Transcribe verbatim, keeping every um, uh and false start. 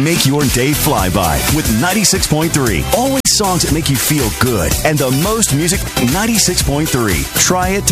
can make your day fly by with ninety-six point three. Always songs that make you feel good. And the most music, ninety-six point three. Try it today.